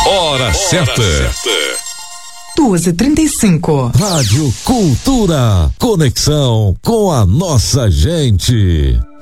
Hora certa. 2h35. Rádio Cultura. Conexão com a nossa gente.